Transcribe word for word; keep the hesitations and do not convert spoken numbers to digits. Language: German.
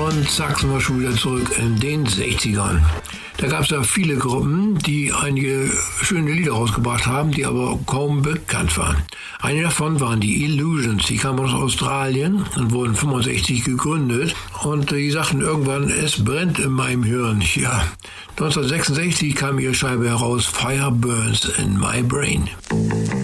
Und zack, sind wir schon wieder zurück in den sechzigern. Da gab es ja viele Gruppen, die einige schöne Lieder rausgebracht haben, die aber kaum bekannt waren. Eine davon waren die Illusions, die kamen aus Australien und wurden fünfundsechzig gegründet. Und die sagten irgendwann, es brennt in meinem Hirn. Ja, neunzehnhundertsechsundsechzig kam ihre Scheibe heraus, Fire Burns in My Brain.